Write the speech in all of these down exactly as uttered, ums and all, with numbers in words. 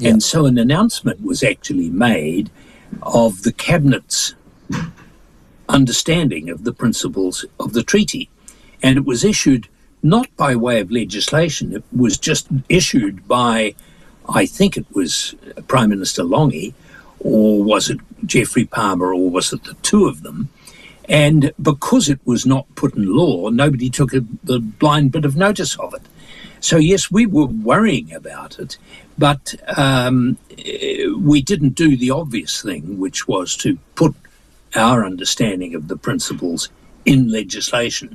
Yeah. And so an announcement was actually made of the Cabinet's understanding of the principles of the treaty. And it was issued not by way of legislation, it was just issued by, I think it was Prime Minister Longy, or was it Geoffrey Palmer, or was it the two of them? And because it was not put in law, nobody took a, the blind bit of notice of it. So, yes, we were worrying about it, but um, we didn't do the obvious thing, which was to put our understanding of the principles in legislation.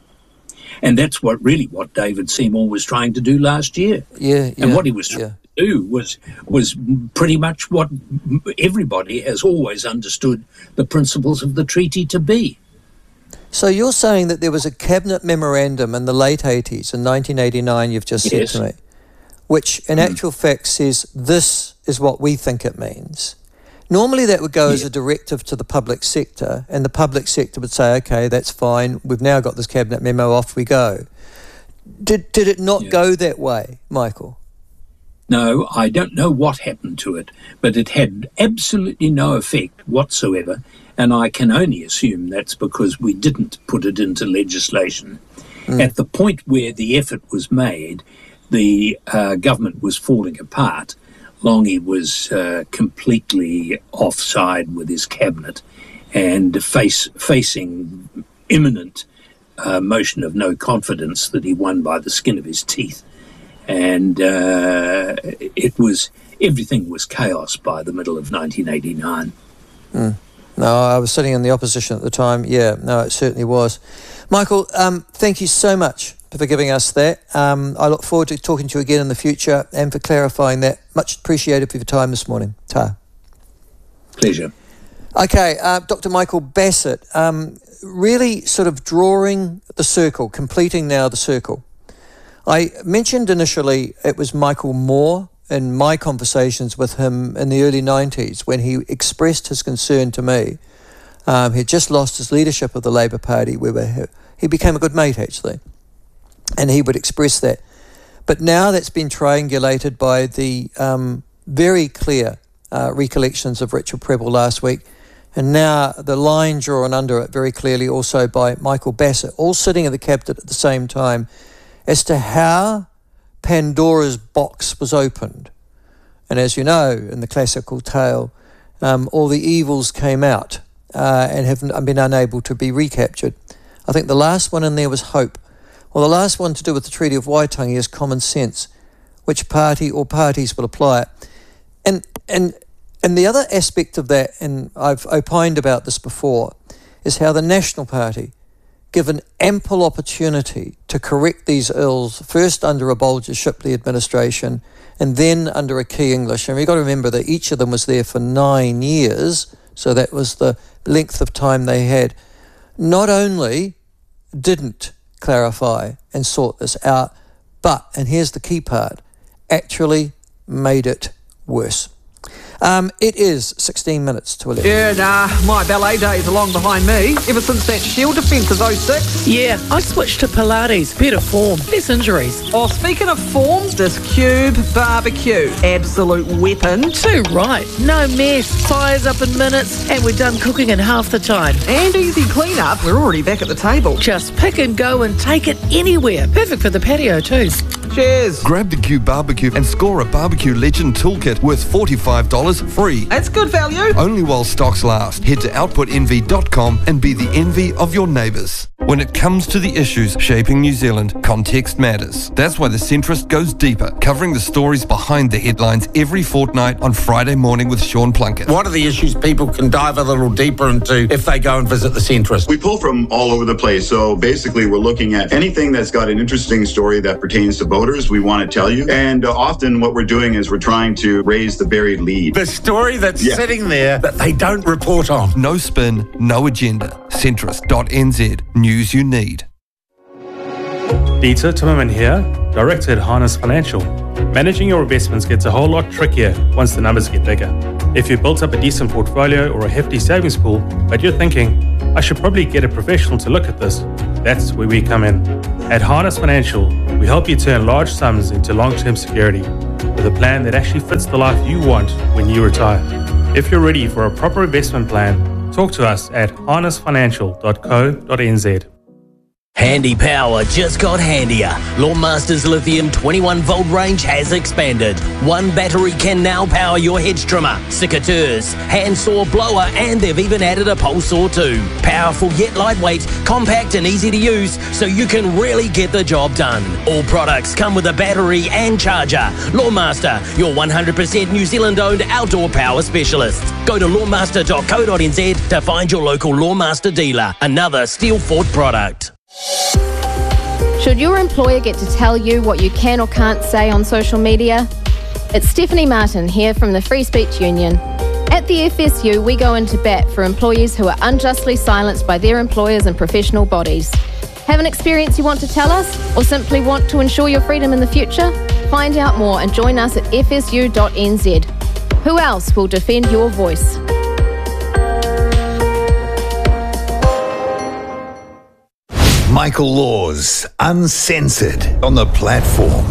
And that's what really what David Seymour was trying to do last year. Yeah, yeah, and what he was trying yeah. to do was, was pretty much what everybody has always understood the principles of the treaty to be. So you're saying that there was a cabinet memorandum in the late eighties, in nineteen eighty-nine, you've just Yes. said to me, which in Mm. actual fact says this is what we think it means. Normally that would go Yeah. as a directive to the public sector, and the public sector would say, okay, that's fine, we've now got this cabinet memo, off we go. Did, did it not Yeah. go that way, Michael? No, I don't know what happened to it, but it had absolutely no effect whatsoever, and I can only assume that's because we didn't put it into legislation. Mm. At the point where the effort was made, the uh, government was falling apart. Longy was uh, completely offside with his cabinet and face, facing imminent uh, motion of no confidence that he won by the skin of his teeth. And uh, it was everything was chaos by the middle of nineteen eighty-nine. Mm. No, I was sitting in the opposition at the time. Yeah, no, it certainly was. Michael, um, thank you so much for giving us that. Um, I look forward to talking to you again in the future and for clarifying that. Much appreciated for your time this morning. Ta. Pleasure. Okay, uh, Doctor Michael Bassett, um, really sort of drawing the circle, completing now the circle. I mentioned initially it was Michael Moore in my conversations with him in the early nineties when he expressed his concern to me. Um, he had just lost his leadership of the Labour Party. We were, he became a good mate, actually, and he would express that. But now that's been triangulated by the um, very clear uh, recollections of Richard Prebble last week, and now the line drawn under it very clearly also by Michael Bassett, all sitting in the cabinet at the same time, as to how Pandora's box was opened. And as you know, in the classical tale, um, all the evils came out uh, and have been unable to be recaptured. I think the last one in there was hope. Well, the last one to do with the Treaty of Waitangi is common sense. Which party or parties will apply it? And and and the other aspect of that, and I've opined about this before, is how the National Party, given ample opportunity to correct these ills, first under a Bolger Shipley administration and then under a Key English. And we've got to remember that each of them was there for nine years, so that was the length of time they had. Not only didn't clarify and sort this out, but, and here's the key part, actually made it worse. Um, it is sixteen minutes to eleven. Yeah, nah, my ballet days are long behind me. Ever since that Shield defence of oh six. Yeah, I switched to Pilates. Better form, less injuries. Oh, speaking of form, this Cube barbecue. Absolute weapon. Too right. No mess. Fires up in minutes, and we're done cooking in half the time. And easy clean-up. We're already back at the table. Just pick and go and take it anywhere. Perfect for the patio too. Cheers. Grab the Cube barbecue and score a barbecue legend toolkit worth forty-five dollars free. That's good value. Only while stocks last. Head to output envy dot com and be the envy of your neighbours. When it comes to the issues shaping New Zealand, context matters. That's why The Centrist goes deeper, covering the stories behind the headlines every fortnight on Friday morning with Sean Plunkett. What are the issues people can dive a little deeper into if they go and visit The Centrist? We pull from all over the place. So basically, we're looking at anything that's got an interesting story that pertains to voters, we want to tell you. And uh, often what we're doing is we're trying to raise the buried lead. The story that's Yeah. sitting there that they don't report on. No spin, no agenda. centrist dot n z. News you need. Dieter Timmerman here, Director at Harness Financial. Managing your investments gets a whole lot trickier once the numbers get bigger. If you've built up a decent portfolio or a hefty savings pool, but you're thinking, I should probably get a professional to look at this, that's where we come in. At Harness Financial, we help you turn large sums into long-term security. with a plan that actually fits the life you want when you retire. If you're ready for a proper investment plan, talk to us at harness financial dot co dot n z. Handy power just got handier. Lawnmaster's lithium twenty-one volt range has expanded. One battery can now power your hedge trimmer, secateurs, handsaw, blower, and they've even added a pole saw too. Powerful yet lightweight, compact and easy to use, so you can really get the job done. All products come with a battery and charger. Lawnmaster, your one hundred percent New Zealand owned outdoor power specialist. Go to lawnmaster dot co dot n z to find your local Lawnmaster dealer. Another Steel Fort product. Should your employer get to tell you what you can or can't say on social media? It's Stephanie Martin here from the Free Speech Union. At the F S U, we go into bat for employees who are unjustly silenced by their employers and professional bodies. Have an experience you want to tell us, or simply want to ensure your freedom in the future? Find out more and join us at f s u dot n z. Who else will defend your voice? Michael Laws, Uncensored, on the platform.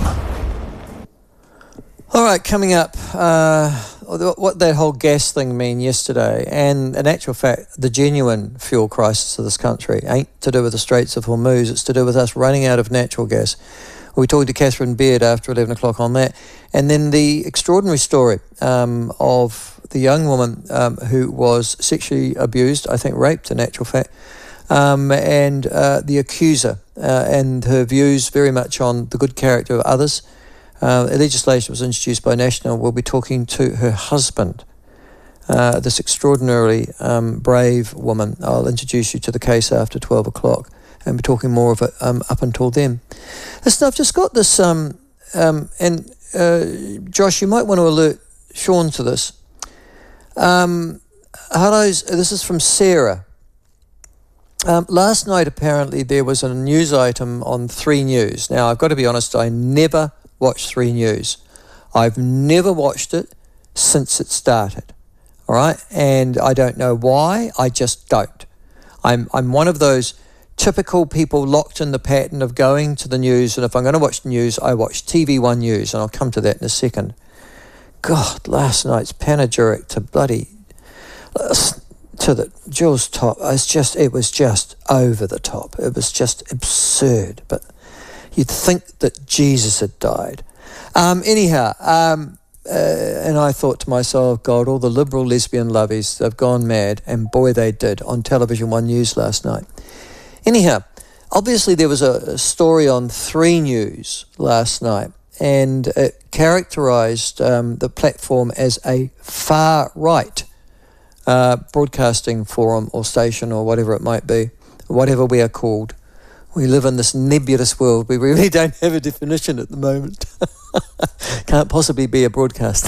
All right, coming up, uh, what that whole gas thing mean yesterday, and in actual fact, the genuine fuel crisis of this country ain't to do with the Straits of Hormuz, it's to do with us running out of natural gas. We talked to Catherine Beard after eleven o'clock on that. And then the extraordinary story um, of the young woman um, who was sexually abused, I think raped in actual fact, Um, and uh, the accuser uh, and her views very much on the good character of others. Uh, legislation was introduced by National. We'll be talking to her husband, uh, this extraordinarily um, brave woman. I'll introduce you to the case after twelve o'clock and be talking more of it um, up until then. Listen, I've just got this, um, um, and uh, Josh, you might want to alert Sean to this. Um, hello, this is from Sarah. Um, last night, apparently, there was a news item on three News. Now, I've got to be honest, I never watched three News. I've never watched it since it started, all right? And I don't know why, I just don't. I'm I'm one of those typical people locked in the pattern of going to the news, and if I'm going to watch the news, I watch T V one News, and I'll come to that in a second. God, last night's panegyric to bloody... to the Jules Top, it's just, it was just over the top. It was just absurd. But you'd think that Jesus had died. Um, anyhow, um, uh, and I thought to myself, God, all the liberal lesbian lovies, they've gone mad, and boy, they did, on Television One News last night. Anyhow, obviously there was a, a story on three News last night, and it characterised um, the platform as a far-right Uh, broadcasting forum or station or whatever it might be, whatever we are called. We live in this nebulous world. We really don't have a definition at the moment. Can't possibly be a broadcast.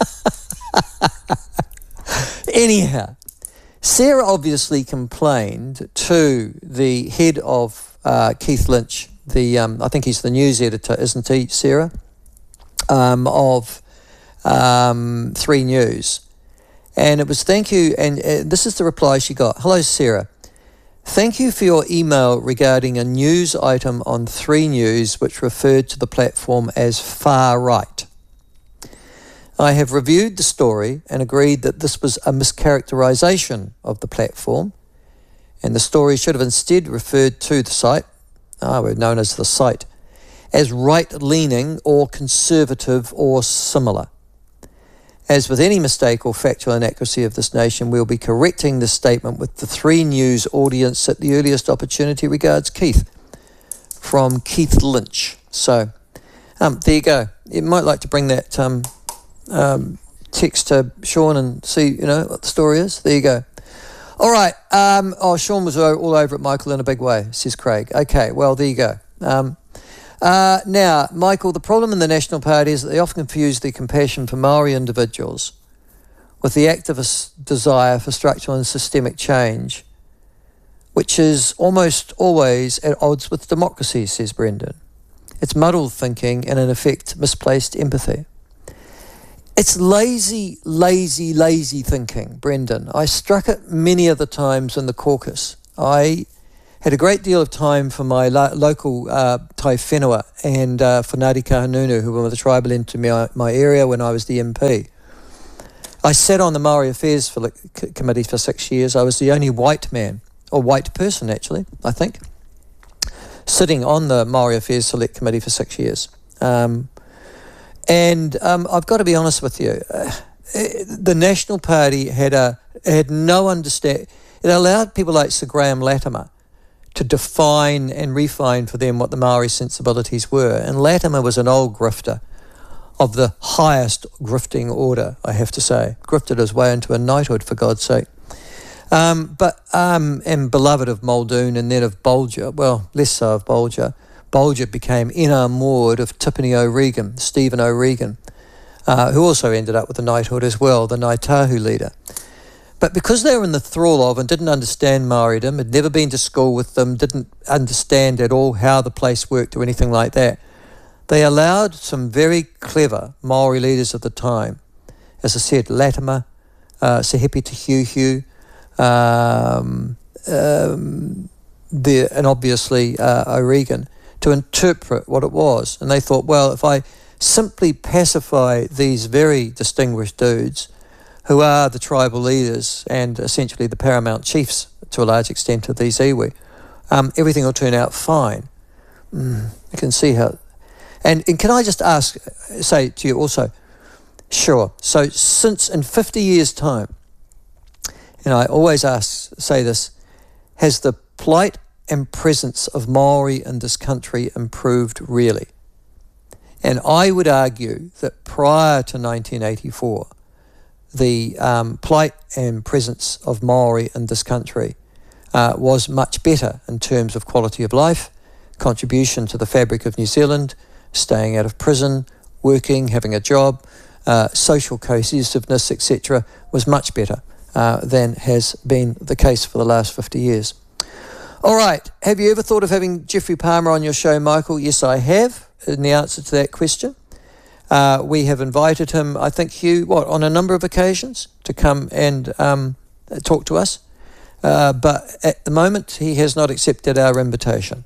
Anyhow, Sarah obviously complained to the head of uh, Keith Lynch, the um, I think he's the news editor, isn't he, Sarah, um, of um, three News. And it was, thank you, and uh, this is the reply she got. Hello, Sarah. Thank you for your email regarding a news item on three News which referred to the platform as far right. I have reviewed the story and agreed that this was a mischaracterization of the platform, and the story should have instead referred to the site, ah, we're known as the site, as right-leaning or conservative or similar. As with any mistake or factual inaccuracy of this nation, we'll be correcting this statement with the three News audience at the earliest opportunity. Regards, Keith. From Keith Lynch. So, um, there you go. You might like to bring that um, um, text to Sean and see, you know, what the story is. There you go. All right. Um, oh, Sean was all over it, Michael, in a big way, says Craig. Okay, well, there you go. Um, Uh, now, Michael, the problem in the National Party is that they often confuse the compassion for Maori individuals with the activist desire for structural and systemic change, which is almost always at odds with democracy, says Brendan. It's muddled thinking and, in effect, misplaced empathy. It's lazy, lazy, lazy thinking, Brendan. I struck it many of the times in the caucus. I had a great deal of time for my lo- local uh, Tai Whenua and uh, for Ngāti Kahungunu, who were the tribal into my, my area when I was the M P. I sat on the Maori Affairs for, like, c- Committee for six years. I was the only white man, or white person actually, I think, sitting on the Maori Affairs Select Committee for six years. Um, and um, I've got to be honest with you, uh, the National Party had a had no understand. It allowed people like Sir Graham Latimer to define and refine for them what the Maori sensibilities were. And Latimer was an old grifter of the highest grifting order, I have to say. Grifted his way into a knighthood, for God's sake. Um, but, um, and beloved of Muldoon and then of Bolger, well, less so of Bolger. Bolger became enamoured of Tiffany O'Regan, Stephen O'Regan, uh, who also ended up with the knighthood as well, the Ngāi Tahu leader. But because they were in the thrall of and didn't understand Maoridom, had never been to school with them, didn't understand at all how the place worked or anything like that, they allowed some very clever Maori leaders of the time, as I said, Latimer, uh, Sir Hepi Te um, um, the, and obviously uh, O'Regan, to interpret what it was. And they thought, well, if I simply pacify these very distinguished dudes, who are the tribal leaders and essentially the paramount chiefs to a large extent of these iwi, um, everything will turn out fine. Mm, you can see how... And, and can I just ask, say to you also, sure, so since in fifty years' time, and I always ask, say this, has the plight and presence of Maori in this country improved really? And I would argue that prior to nineteen eighty-four, the um, plight and presence of Maori in this country uh, was much better in terms of quality of life, contribution to the fabric of New Zealand, staying out of prison, working, having a job, uh, social cohesiveness, et cetera, was much better uh, than has been the case for the last fifty years. All right, have you ever thought of having Geoffrey Palmer on your show, Michael? Yes, I have, in the answer to that question. Uh, we have invited him, I think, Hugh, what, on a number of occasions to come and um, talk to us. Uh, but at the moment, he has not accepted our invitation.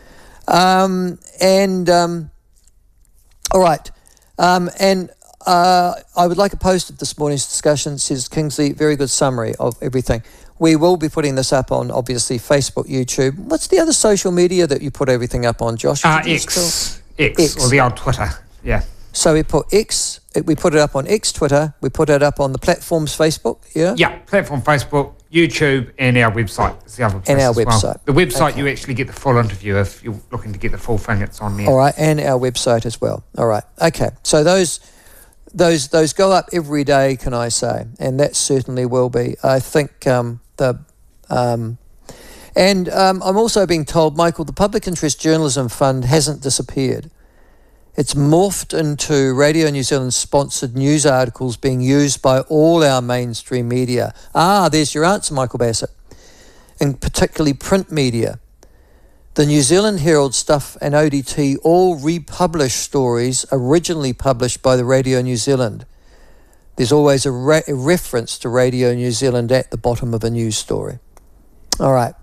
Um, and, um, all right, um, and uh, I would like a post of this morning's discussion. It says, Kingsley, very good summary of everything. We will be putting this up on, obviously, Facebook, YouTube. What's the other social media that you put everything up on, Josh? Uh, X. X, X, or the old Twitter, yeah. So we put X, we put it up on X, Twitter, we put it up on the platform's Facebook, yeah? Yeah, platform Facebook, YouTube, and our website. It's the other place and our as website. Well. The website, okay. You actually get the full interview if you're looking to get the full thing, it's on there. All right, and our website as well. All right, okay. So those those those go up every day, can I say? And that certainly will be. I think um, the... Um, and um, I'm also being told, Michael, the Public Interest Journalism Fund hasn't disappeared. It's morphed into Radio New Zealand sponsored news articles being used by all our mainstream media. Ah, there's your answer, Michael Bassett. And particularly print media. The New Zealand Herald Stuff and O D T all republish stories originally published by the Radio New Zealand. There's always a, re- a reference to Radio New Zealand at the bottom of a news story. All right.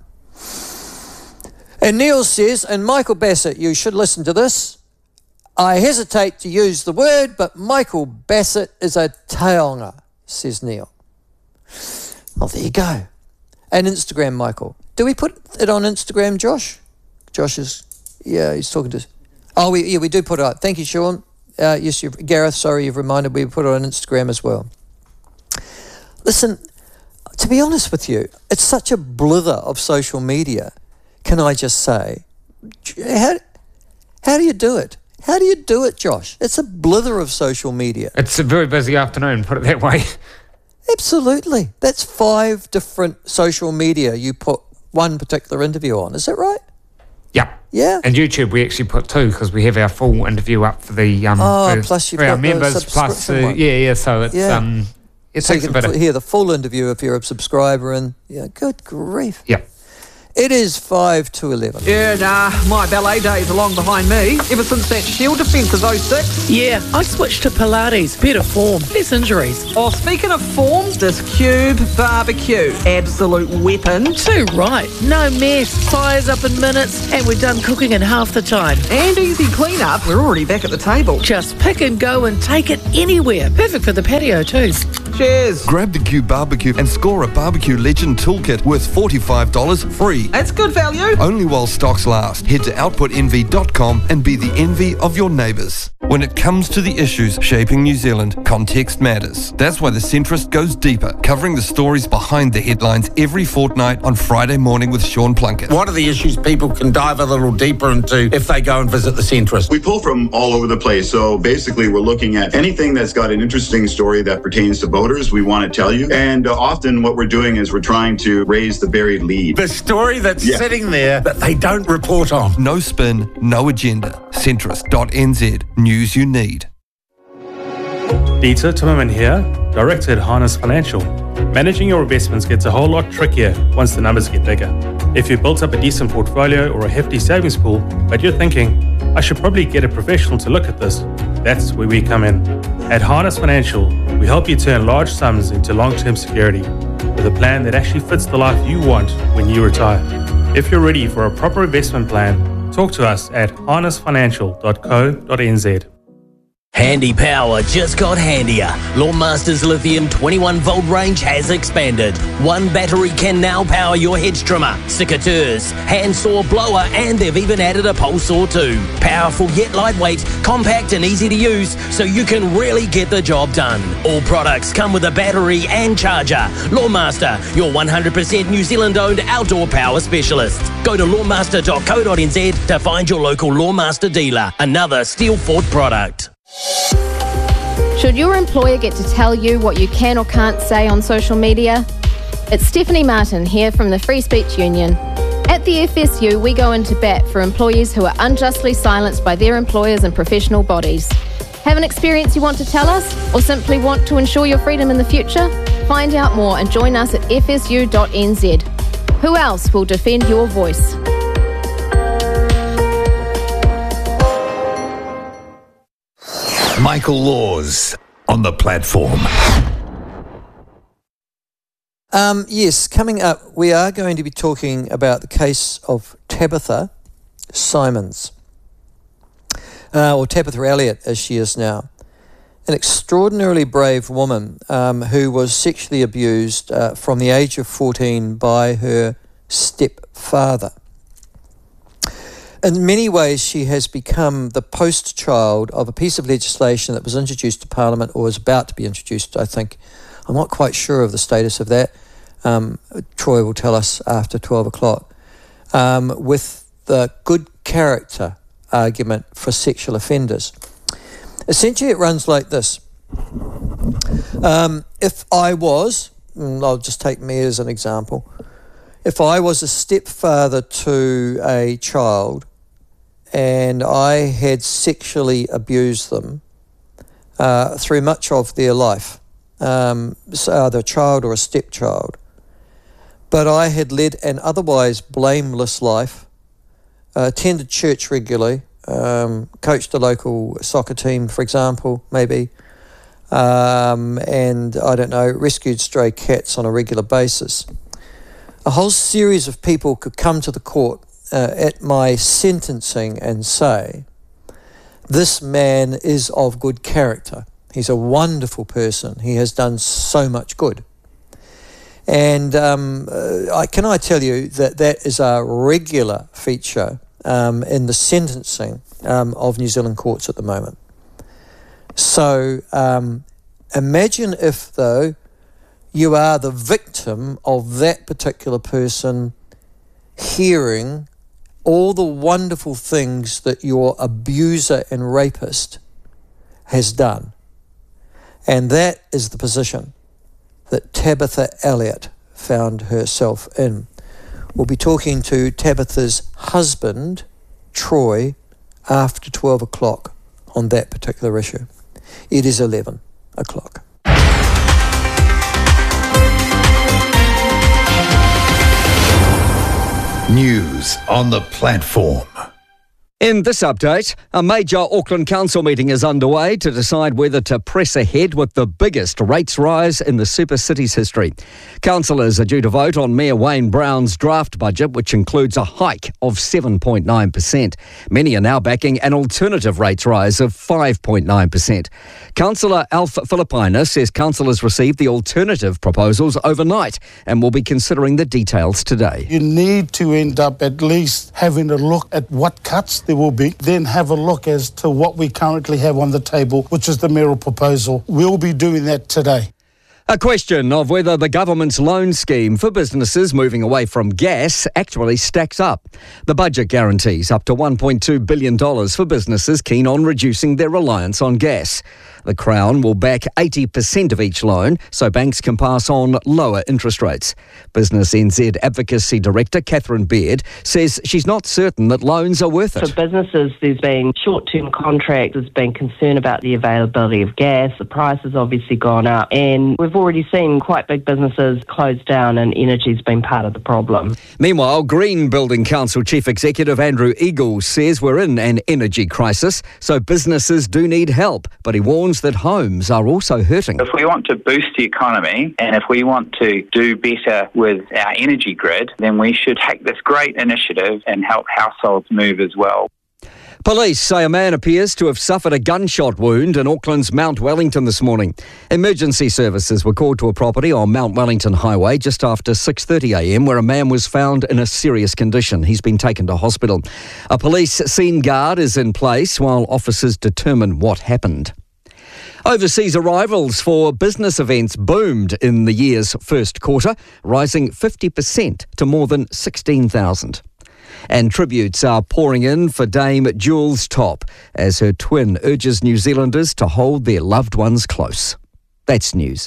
And Neil says, and Michael Bassett, you should listen to this. I hesitate to use the word, but Michael Bassett is a taonga, says Neil. Oh, there you go. And Instagram, Michael. Do we put it on Instagram, Josh? Josh is, yeah, he's talking to us. Oh, we, yeah, we do put it up. Thank you, Sean. Uh, yes, you've, Gareth, sorry, you've reminded me we put it on Instagram as well. Listen, to be honest with you, it's such a blither of social media, can I just say. How, how do you do it? How do you do it, Josh? It's a blither of social media. It's a very busy afternoon, put it that way. Absolutely. That's five different social media you put one particular interview on. Is that right? Yeah. Yeah. And YouTube we actually put two because we have our full interview up for the um oh, for, plus you've for got our members plus uh, yeah yeah so it's yeah. um it so takes you a can bit of hear the full interview if you're a subscriber and yeah good grief. Yeah. It is five to eleven. Yeah, nah, my ballet days are long behind me. Ever since that Shield defence is oh six. Yeah, I switched to Pilates. Better form, less injuries. Oh, speaking of form, this Cube barbecue. Absolute weapon. Too right. No mess. Fires up in minutes, and we're done cooking in half the time. And easy clean-up. We're already back at the table. Just pick and go and take it anywhere. Perfect for the patio too. Cheers. Grab the Cube Barbecue and score a Barbecue Legend Toolkit worth forty-five dollars free. That's good value. Only while stocks last. Head to output envy dot com and be the envy of your neighbours. When it comes to the issues shaping New Zealand, context matters. That's why The Centrist goes deeper, covering the stories behind the headlines every fortnight on Friday morning with Sean Plunkett. What are the issues people can dive a little deeper into if they go and visit The Centrist? We pull from all over the place. So basically, we're looking at anything that's got an interesting story that pertains to voters, we want to tell you. And uh, often what we're doing is we're trying to raise the buried lead. The story that's Yeah. sitting there that they don't report on. No spin, no agenda. Centrist dot n z. News you need. Dieter Timmerman here, Director at Harness Financial. Managing your investments gets a whole lot trickier once the numbers get bigger. If you've built up a decent portfolio or a hefty savings pool, but you're thinking, I should probably get a professional to look at this, that's where we come in. At Harness Financial, we help you turn large sums into long-term security with a plan that actually fits the life you want when you retire. If you're ready for a proper investment plan, talk to us at harness financial dot co dot n z. Handy Power just got handier. Lawnmasters Lithium twenty-one volt range has expanded. One battery can now power your hedge trimmer, secateurs, handsaw, blower, and they've even added a pole saw too. Powerful yet lightweight, compact and easy to use, so you can really get the job done. All products come with a battery and charger. Lawnmaster, your one hundred percent New Zealand-owned outdoor power specialist. Go to lawnmaster dot co dot n z to find your local Lawnmaster dealer. Another Steel Fort product. Should your employer get to tell you what you can or can't say on social media? It's Stephanie Martin here from the Free Speech Union. At the F S U, we go into bat for employees who are unjustly silenced by their employers and professional bodies. Have an experience you want to tell us, or simply want to ensure your freedom in the future? Find out more and join us at f s u dot n z. Who else will defend your voice? Michael Laws on the platform. Um, yes, coming up, we are going to be talking about the case of Tabitha Simons, uh, or Tabitha Elliott as she is now. An extraordinarily brave woman um, who was sexually abused uh, from the age of fourteen by her stepfather. In many ways, she has become the poster child of a piece of legislation that was introduced to Parliament, or was about to be introduced, I think. I'm not quite sure of the status of that. Um, Troy will tell us after twelve o'clock. Um, with the good character argument for sexual offenders. Essentially, it runs like this. Um, if I was, I'll just take me as an example, if I was a stepfather to a child and I had sexually abused them uh, through much of their life, um, so either a child or a stepchild, but I had led an otherwise blameless life, uh, attended church regularly, um, coached a local soccer team, for example, maybe, um, and, I don't know, rescued stray cats on a regular basis. A whole series of people could come to the court uh, at my sentencing and say, this man is of good character. He's a wonderful person. He has done so much good. And um, uh, I, can I tell you that that is a regular feature um, in the sentencing um, of New Zealand courts at the moment. So um, imagine if, though, you are the victim of that particular person hearing all the wonderful things that your abuser and rapist has done. And that is the position that Tabitha Elliott found herself in. We'll be talking to Tabitha's husband, Troy, after twelve o'clock on that particular issue. It is eleven o'clock. News on the platform. In this update, a major Auckland Council meeting is underway to decide whether to press ahead with the biggest rates rise in the super city's history. Councillors are due to vote on Mayor Wayne Brown's draft budget, which includes a hike of seven point nine percent. Many are now backing an alternative rates rise of five point nine percent. Councillor Alf Filippina says councillors received the alternative proposals overnight and will be considering the details today. You need to end up at least having a look at what cuts there will be, then have a look as to what we currently have on the table, which is the mayoral proposal. We'll be doing that today. A question of whether the government's loan scheme for businesses moving away from gas actually stacks up. The budget guarantees up to one point two billion dollars for businesses keen on reducing their reliance on gas. The Crown will back eighty percent of each loan so banks can pass on lower interest rates. Business N Z Advocacy Director Catherine Beard says she's not certain that loans are worth it. For businesses, there's been short-term contracts, there's been concern about the availability of gas, the price has obviously gone up, and we've already seen quite big businesses close down, and energy's been part of the problem. Meanwhile, Green Building Council Chief Executive Andrew Eagles says we're in an energy crisis, so businesses do need help, but he warns that homes are also hurting. If we want to boost the economy and if we want to do better with our energy grid, then we should take this great initiative and help households move as well. Police say a man appears to have suffered a gunshot wound in Auckland's Mount Wellington this morning. Emergency services were called to a property on Mount Wellington Highway just after six thirty a m where a man was found in a serious condition. He's been taken to hospital. A police scene guard is in place while officers determine what happened. Overseas arrivals for business events boomed in the year's first quarter, rising fifty percent to more than sixteen thousand. And tributes are pouring in for Dame Jules Top as her twin urges New Zealanders to hold their loved ones close. That's news.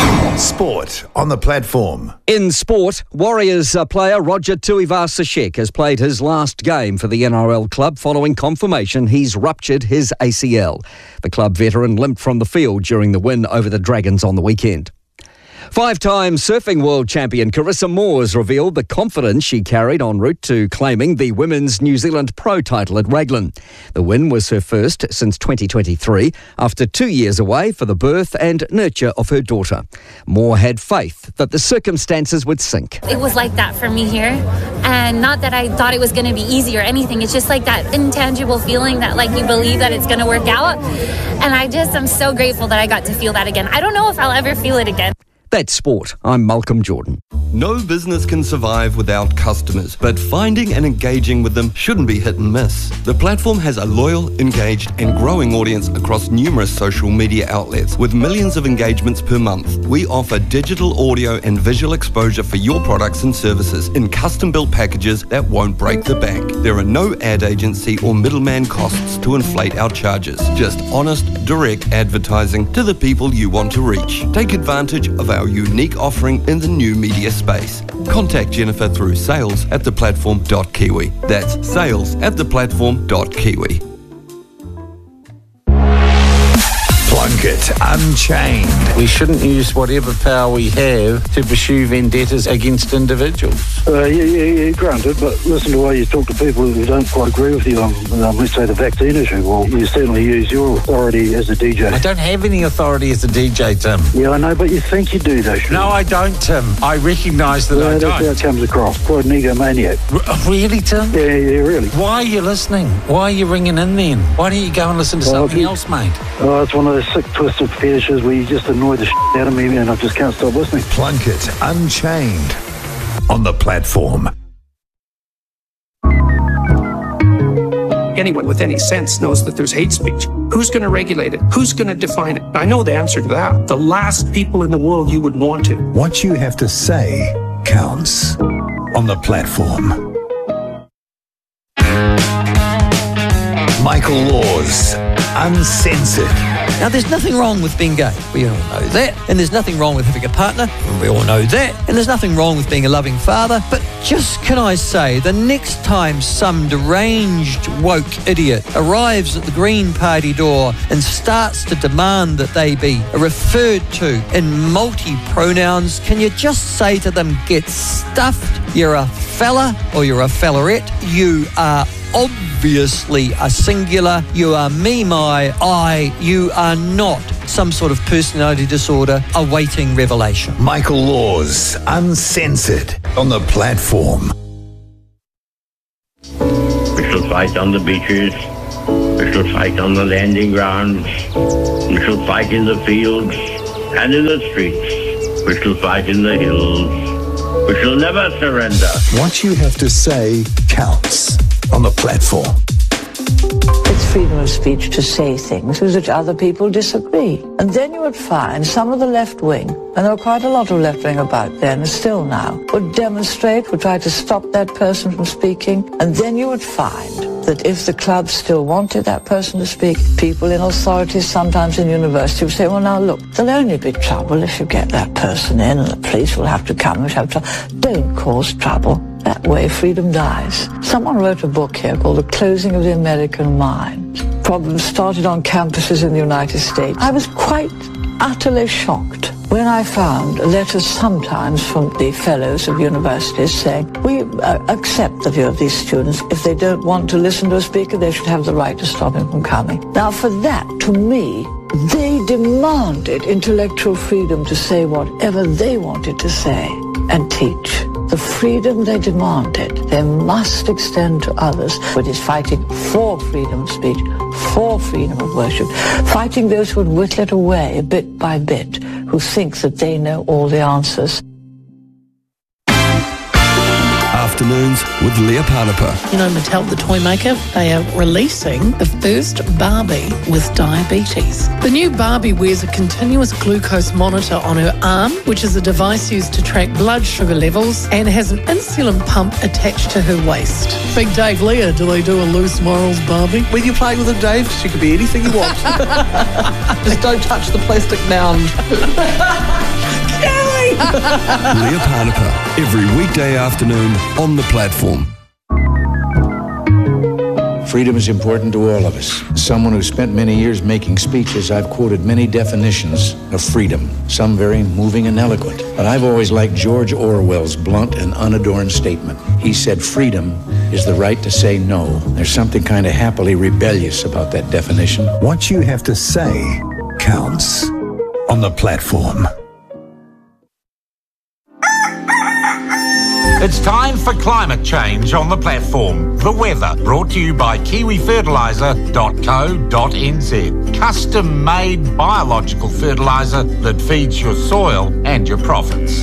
Sport on the platform. In sport, Warriors player Roger Tuivasa-Sheck has played his last game for the N R L club following confirmation he's ruptured his A C L. The club veteran limped from the field during the win over the Dragons on the weekend. Five-time surfing world champion Carissa Moores revealed the confidence she carried en route to claiming the Women's New Zealand Pro title at Raglan. The win was her first since twenty twenty-three, after two years away for the birth and nurture of her daughter. Moore had faith that the circumstances would sink. It was like that for me here, and not that I thought it was going to be easy or anything. It's just like that intangible feeling that like you believe that it's going to work out, and I just am so grateful that I got to feel that again. I don't know if I'll ever feel it again. That's sport. I'm Malcolm Jordan. No business can survive without customers, but finding and engaging with them shouldn't be hit and miss. The platform has a loyal, engaged and growing audience across numerous social media outlets with millions of engagements per month. We offer digital audio and visual exposure for your products and services in custom-built packages that won't break the bank. There are no ad agency or middleman costs to inflate our charges. Just honest, direct advertising to the people you want to reach. Take advantage of our unique offering in the new media space. Contact Jennifer through sales at the platform dot kiwi. That's sales at the platform dot kiwi. Plunkett Unchained. We shouldn't use whatever power we have to pursue vendettas against individuals. Uh, yeah, yeah, yeah, granted, but listen to the way you talk to people who don't quite agree with you on, um, let's say, the vaccine issue. Well, you certainly use your authority as a D J. I don't have any authority as a D J, Tim. Yeah, I know, but you think you do, though. No, I don't, Tim. I recognise that yeah, I that's don't. That's how it comes across. Quite an egomaniac. R- really, Tim? Yeah, yeah, really. Why are you listening? Why are you ringing in then? Why don't you go and listen to well, something you, else, mate? Oh, it's one of those sick, twisted fetishes where you just annoy the shit out of me and I just can't stop listening. Plunkett Unchained on the platform. Anyone with any sense knows that there's hate speech. Who's going to regulate it? Who's going to define it? I know the answer to that. The last people in the world you would want to. What you have to say counts on the platform. Michael Laws, Uncensored. Now, there's nothing wrong with being gay. We all know that. And there's nothing wrong with having a partner. And we all know that. And there's nothing wrong with being a loving father. But just can I say, the next time some deranged woke idiot arrives at the Green Party door and starts to demand that they be referred to in multi-pronouns, can you just say to them, get stuffed? You're a fella or you're a fellerette. You are obviously a singular. You are me, my, I. You are not some sort of personality disorder awaiting revelation. Michael Laws, Uncensored, on the platform. We shall fight on the beaches. We shall fight on the landing grounds. We shall fight in the fields and in the streets. We shall fight in the hills. We shall never surrender. What you have to say counts on the platform. It's freedom of speech to say things with which other people disagree. And then you would find some of the left wing, and there were quite a lot of left wing about then, still now, would demonstrate, would try to stop that person from speaking. And then you would find that if the club still wanted that person to speak, people in authorities, sometimes in university, would say, well, now look, there'll only be trouble if you get that person in, and the police will have to come and have trouble. Don't cause trouble. That way freedom dies. Someone wrote a book here called The Closing of the American Mind. Problems started on campuses in the United States. I was quite utterly shocked when I found letters sometimes from the fellows of universities saying, we uh, accept the view of these students. If they don't want to listen to a speaker, they should have the right to stop him from coming. Now, for that, to me, they demanded intellectual freedom to say whatever they wanted to say and teach. The freedom they demanded, they must extend to others. It is fighting for freedom of speech, for freedom of worship, fighting those who would whittle it away bit by bit, who think that they know all the answers. Afternoons with Leah Parnapa. You know, Mattel, the toy maker, they are releasing the first Barbie with diabetes. The new Barbie wears a continuous glucose monitor on her arm, which is a device used to track blood sugar levels, and has an insulin pump attached to her waist. Big Dave, Leah, do they do a loose morals Barbie? When you're playing with her, Dave, she could be anything you want. Just don't touch the plastic mound. Leah Parnapa, every weekday afternoon on the platform. Freedom is important to all of us. As someone who spent many years making speeches, I've quoted many definitions of freedom, some very moving and eloquent. But I've always liked George Orwell's blunt and unadorned statement. He said freedom is the right to say no. There's something kind of happily rebellious about that definition. What you have to say counts on the platform. It's time for climate change on the platform. The weather, brought to you by kiwi fertiliser dot co dot n z. Custom-made biological fertiliser that feeds your soil and your profits.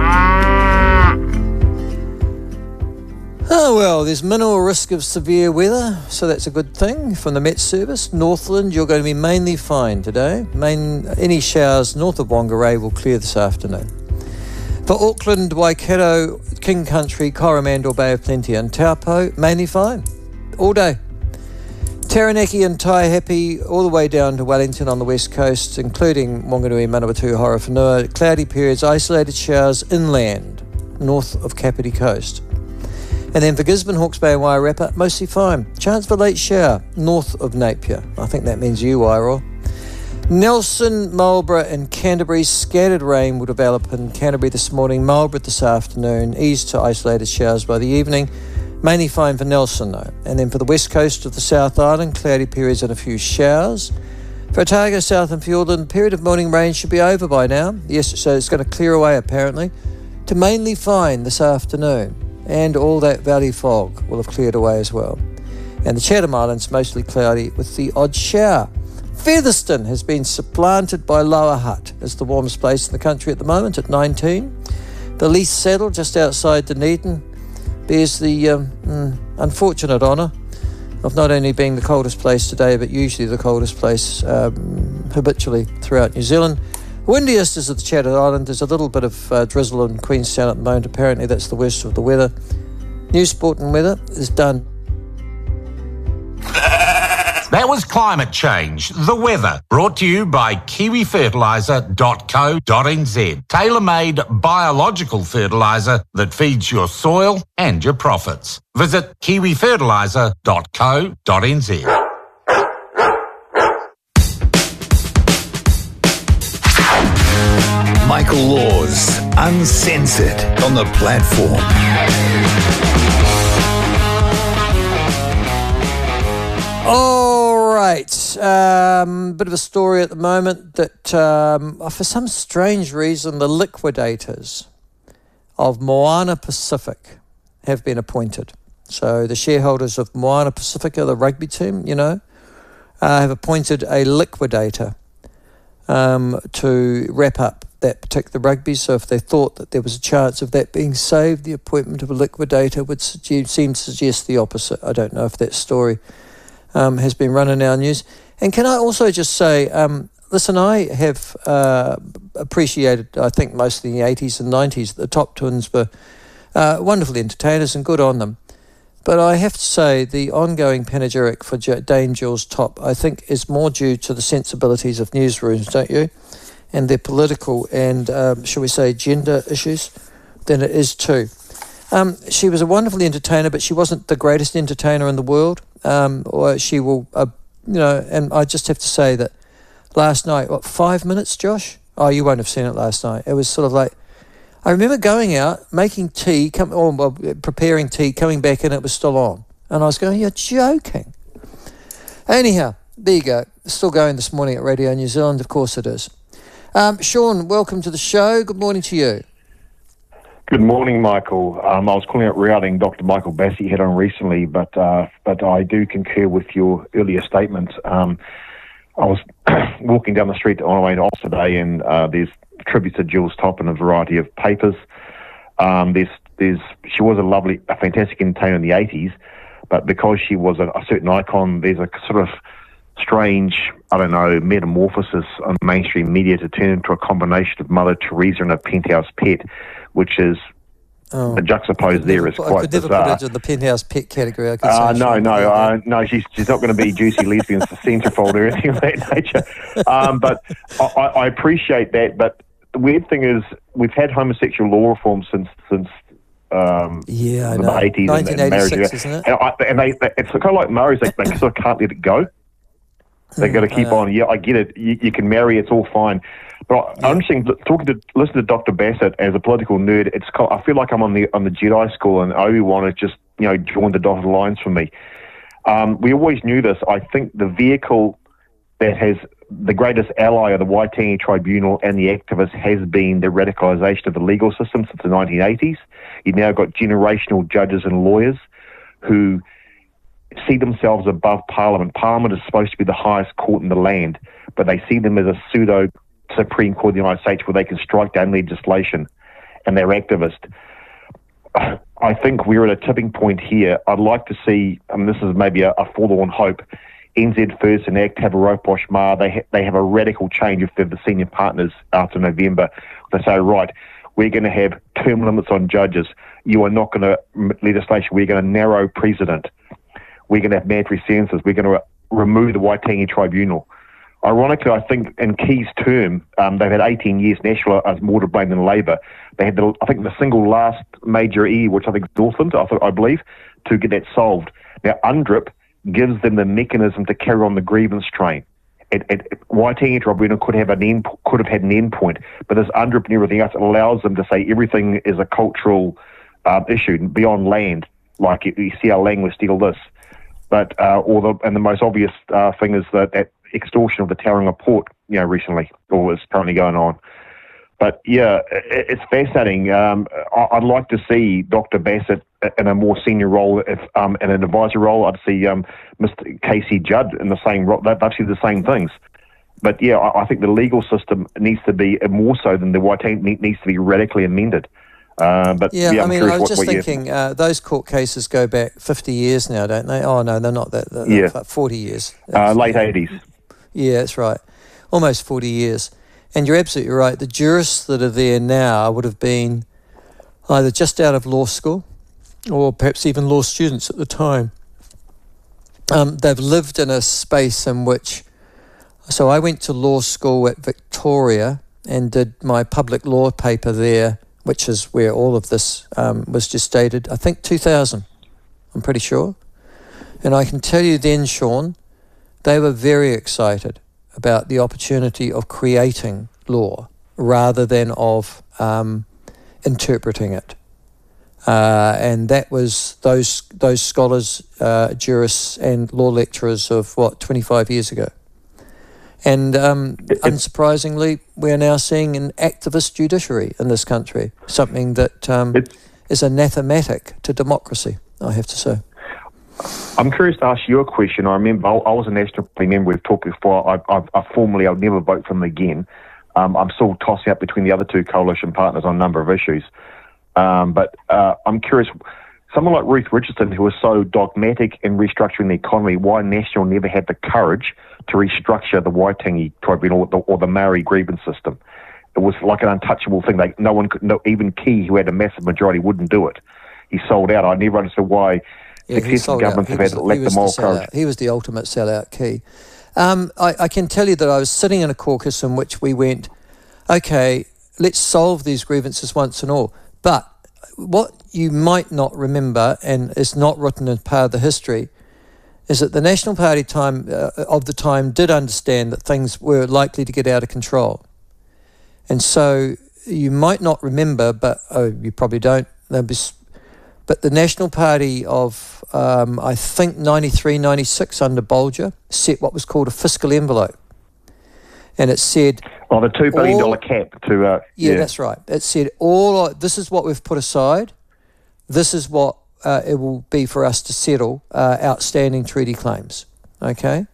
Oh, well, there's minimal risk of severe weather, so that's a good thing. From the Met Service, Northland, you're going to be mainly fine today. Main, any showers north of Whangarei will clear this afternoon. For Auckland, Waikato, King Country, Coromandel, Bay of Plenty and Taupo, mainly fine, all day. Taranaki and Taihape, all the way down to Wellington on the west coast, including Wanganui, Manawatu, Horowhenua, cloudy periods, isolated showers inland, north of Kapiti Coast. And then for Gisborne, Hawke's Bay and Wairarapa, mostly fine. Chance for late shower, north of Napier. I think that means you, Wairau. Nelson, Marlborough and Canterbury, scattered rain will develop in Canterbury this morning, Marlborough this afternoon, ease to isolated showers by the evening, mainly fine for Nelson though. And then for the west coast of the South Island, cloudy periods and a few showers. For Otago, South and Fiordland, period of morning rain should be over by now. Yes, so it's going to clear away apparently, to mainly fine this afternoon. And all that valley fog will have cleared away as well. And the Chatham Islands mostly cloudy with the odd shower. Featherston has been supplanted by Lower Hutt as the warmest place in the country at the moment at nineteen. The least Saddle, just outside Dunedin, bears the um, mm, unfortunate honour of not only being the coldest place today, but usually the coldest place um, habitually throughout New Zealand. Windiest is at the Chatham Island. There's a little bit of uh, drizzle in Queenstown at the moment. Apparently that's the worst of the weather. News, sport and weather is done. That was Climate Change, the weather, brought to you by kiwi fertiliser dot co dot n z. Tailor-made biological fertiliser that feeds your soil and your profits. Visit kiwi fertiliser dot co dot n z. Michael Laws, Uncensored, on the platform. All right, um, bit of a story at the moment that um, for some strange reason the liquidators of Moana Pacific have been appointed. So the shareholders of Moana Pacifica, the rugby team, you know, uh, have appointed a liquidator um, to wrap up that particular rugby. So if they thought that there was a chance of that being saved, the appointment of a liquidator would suggest, seem to suggest the opposite. I don't know if that story um, has been run in our news. And can I also just say, um, listen, I have uh, appreciated, I think mostly in the eighties and nineties, the Top Twins were uh, wonderful entertainers and good on them. But I have to say the ongoing panegyric for Dame Jules Top, I think, is more due to the sensibilities of newsrooms, don't you? And their political and, um, shall we say, gender issues than it is to. Um, she was a wonderful entertainer, but she wasn't the greatest entertainer in the world. Um, or she will, uh, you know, and I just have to say that last night, what, five minutes, Josh? Oh, you won't have seen it last night. It was sort of like, I remember going out, making tea, come, or well, preparing tea, coming back and it was still on. And I was going, you're joking. Anyhow, there you go. It's still going this morning at Radio New Zealand. Of course it is. Um, Sean, welcome to the show. Good morning to you. Good morning, Michael. Um, I was calling out regarding Doctor Michael Bassey had on recently, but uh, but I do concur with your earlier statement. Um, I was walking down the street on my way to Oz today, and uh, there's tributes to Jules Top in a variety of papers. Um, there's there's she was a lovely, a fantastic entertainer in the eighties, but because she was a, a certain icon, there's a sort of strange, I don't know, metamorphosis on mainstream media to turn into a combination of Mother Teresa and a penthouse pet, which is oh, the juxtaposed there is quite bizarre. I could never put it in the penthouse pet category. I could uh, say no, no, uh, no. She's she's not going to be juicy lesbians for centerfold or anything of that nature. Um, but I, I appreciate that. But the weird thing is, we've had homosexual law reform since since. Um, yeah, I the know. eighties nineteen eighty-six, isn't it? And, I, and they, they, it's kind of like Maoris, they, they sort of can't let it go. They've mm, got to keep on. Yeah, I get it. You, you can marry, it's all fine. But yeah. I'm just saying, talking to listen to Doctor Bassett as a political nerd. It's I feel like I'm on the on the Jedi school, and Obi-Wan has just you know joined the dotted lines for me. Um, we always knew this. I think the vehicle that has the greatest ally of the Waitangi Tribunal and the activists has been the radicalisation of the legal system since the nineteen eighties. You've now got generational judges and lawyers who see themselves above Parliament. Parliament is supposed to be the highest court in the land, but they see them as a pseudo Supreme Court of the United States where they can strike down legislation, and they're activists. I think we're at a tipping point here. I'd like to see, and this is maybe a, a forlorn hope, N Z First and ACT have a rope-wash mar. They, ha- they have a radical change if they're the senior partners after November. They say, right, we're going to have term limits on judges. You are not going to, legislation, we're going to narrow precedent. We're going to have mandatory sentences. We're going to re- remove the Waitangi Tribunal. Ironically, I think in Key's term, um, they've had eighteen years. National as more to blame than Labor. They had, the, I think, the single last major E, which I think is Northland, I, th- I believe, to get that solved. Now, UNDRIP gives them the mechanism to carry on the grievance train. It, it, it, Waitangi Tribunal could have an end, could have had an end point, but this UNDRIP and everything else, it allows them to say everything is a cultural um, issue beyond land. Like you, you see our language steal this. But uh, or the and the most obvious uh, thing is that, that extortion of the Tauranga port, you know, recently, or is currently going on. But yeah, it, it's fascinating. Um, I, I'd like to see Doctor Bassett in a more senior role, if um, in an advisory role. I'd see um, Mister Casey Judd in the same role. They'd see the same things. But yeah, I, I think the legal system needs to be more so than the Waitangi needs to be radically amended. Uh, but yeah, yeah I mean, I was what, just what thinking uh, those court cases go back fifty years now, don't they? Oh no, they're not that. They're yeah, like forty years. Uh, late eighties. Yeah, that's right. Almost forty years. And you're absolutely right. The jurists that are there now would have been either just out of law school, or perhaps even law students at the time. um, they've lived in a space in which, so I went to law school at Victoria and did my public law paper there, which is where all of this um, was gestated, I think two thousand, I'm pretty sure. And I can tell you then, Sean, they were very excited about the opportunity of creating law rather than of um, interpreting it. Uh, and that was those those scholars, uh, jurists and law lecturers of, what, twenty-five years ago. And um, unsurprisingly, we are now seeing an activist judiciary in this country, something that um, is anathematic to democracy, I have to say. I'm curious to ask you a question. I remember I, I was a National Party member. We've talked before. I, I, I formally, I'll never vote for them again. Um, I'm still tossing up between the other two coalition partners on a number of issues. Um, but uh, I'm curious, someone like Ruth Richardson, who was so dogmatic in restructuring the economy, why National never had the courage to restructure the Waitangi Tribunal or the, or the Maori grievance system. It was like an untouchable thing. Like no one could, no, even Key, who had a massive majority, wouldn't do it. He sold out. I never understood why yeah, successive governments have had lacked the moral courage. He was the ultimate sellout, Key. Um, I, I can tell you that I was sitting in a caucus in which we went, okay, let's solve these grievances once and all. But what you might not remember, and is not written as part of the history, is that the National Party time uh, of the time did understand that things were likely to get out of control. And so you might not remember, but oh, you probably don't, be, but the National Party of, um, I think, ninety-three, ninety-six under Bolger set what was called a fiscal envelope. And it said... Oh, the two billion dollars cap to... Uh, yeah, yeah, that's right. It said, all this is what we've put aside. This is what uh, it will be for us to settle uh, outstanding treaty claims. Okay?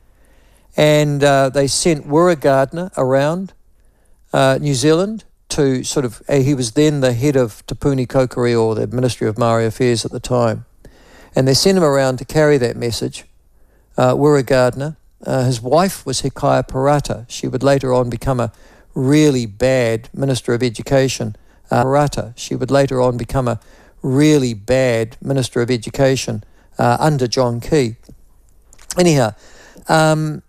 And uh, they sent Wira Gardner around uh, New Zealand to sort of... Uh, he was then the head of Te Puni Kokore, or the Ministry of Maori Affairs at the time. And they sent him around to carry that message, uh, Wira Gardner. Uh, his wife was Hikaya Parata. She would later on become a really bad Minister of Education. Uh, Parata. She would later on become a really bad Minister of Education uh, under John Key. Anyhow, um,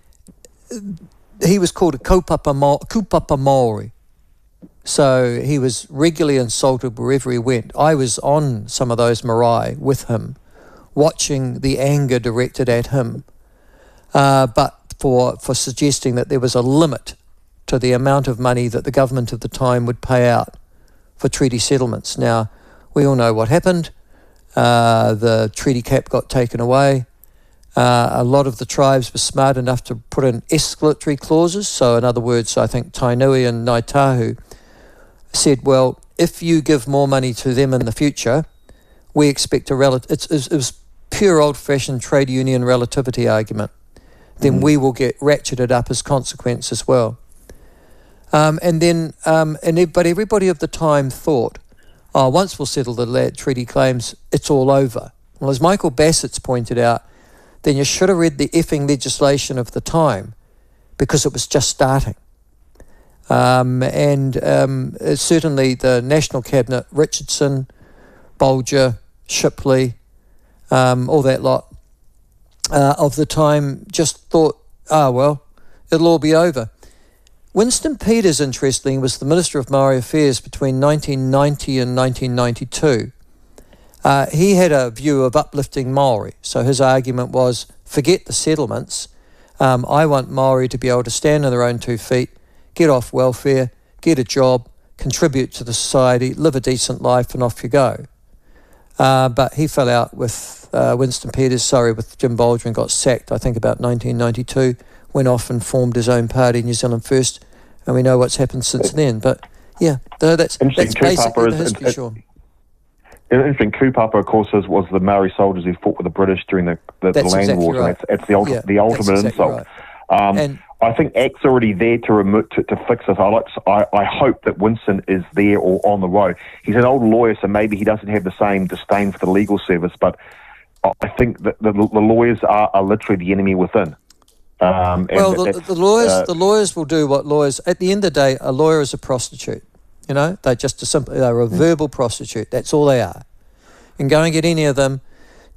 he was called a kaupapa, Mo- kaupapa Maori. So he was regularly insulted wherever he went. I was on some of those marae with him, watching the anger directed at him. Uh, but for for suggesting that there was a limit to the amount of money that the government of the time would pay out for treaty settlements. Now, we all know what happened. Uh, the treaty cap got taken away. Uh, a lot of the tribes were smart enough to put in escalatory clauses. So, in other words, I think Tainui and Ngāi Tahu said, well, if you give more money to them in the future, we expect a relative... It's, it was pure old-fashioned trade union relativity argument. Then mm. we will get ratcheted up as consequence as well. Um, and then, um, and but everybody of the time thought, oh, once we'll settle the treaty claims, it's all over. Well, as Michael Bassett's pointed out, then you should have read the effing legislation of the time, because it was just starting. Um, and um, certainly the National Cabinet, Richardson, Bolger, Shipley, um, all that lot, Uh, of the time just thought, ah, oh, well, it'll all be over. Winston Peters, interestingly, was the Minister of Maori Affairs between nineteen ninety and nineteen ninety-two. Uh, he had a view of uplifting Maori. So his argument was, forget the settlements. Um, I want Maori to be able to stand on their own two feet, get off welfare, get a job, contribute to the society, live a decent life, and off you go. Uh, but he fell out with uh, Winston Peters, sorry, with Jim Bolger, and got sacked, I think, about nineteen ninety-two, went off and formed his own party, New Zealand First, and we know what's happened since then. But, yeah, that's, that's basically the history, is, Sean. Interesting. Kupapa, of course, is, was the Maori soldiers who fought with the British during the, the, the land exactly wars, right. and that's, that's the, ulti- yeah, the ultimate exactly insult. Right. Um, and, I think Act's already there to, remo- to to fix this. I, like, I I hope that Winston is there or on the road. He's an old lawyer, so maybe he doesn't have the same disdain for the legal service, but I think that the, the lawyers are, are literally the enemy within. Um, well, the, the lawyers uh, the lawyers will do what lawyers... At the end of the day, a lawyer is a prostitute. You know, they're just a simple... They're a verbal prostitute. That's all they are. And go and get any of them,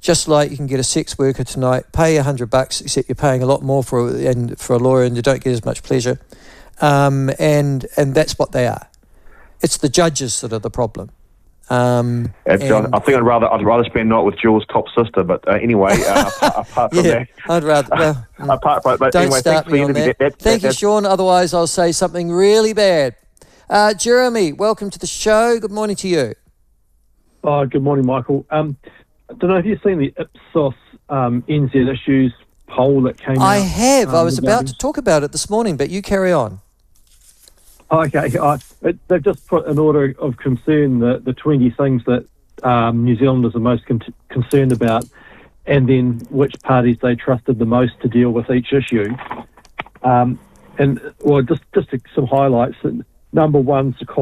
Just like you can get a sex worker tonight, pay a hundred bucks, except you're paying a lot more for and for a lawyer, and you don't get as much pleasure. Um, and and that's what they are. It's the judges that are the problem. Um, It's, uh, I think I'd rather I'd rather spend a night with Jules' top sister. But uh, anyway, uh, apart, apart from yeah, that, I'd rather. Well, apart from but don't anyway, start thanks me for on the interview. that. That- that- Thank you, that's- Sean. Otherwise, I'll say something really bad. Uh, Jeremy, welcome to the show. Good morning to you. Oh, good morning, Michael. Um, I don't know if you've seen the Ipsos um, N Z Issues poll that came I out. have. um, I was about regarding- to talk about it this morning, but you carry on. Okay, uh, it, they've just put an order of concern, the, the twenty things that um, New Zealanders are most con- concerned about, and then which parties they trusted the most to deal with each issue. Um, and, well, just, just some highlights. Number one's the cost